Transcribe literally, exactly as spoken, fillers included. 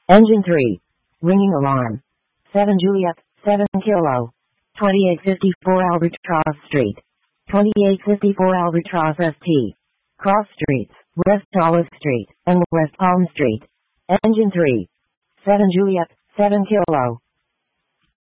Engine three. Ringing alarm. seven Juliet, seven Kilo. twenty-eight fifty-four Albatross Street. twenty-eight fifty-four Albatross S T. Cross Streets, West Olive Street, and West Palm Street. Engine three. seven Juliet, seven Kilo.